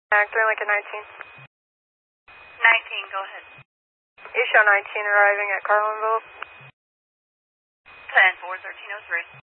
Act 3 Lincoln 19. 19, go ahead. You show 19 arriving at Carlinville. 10-4-1303.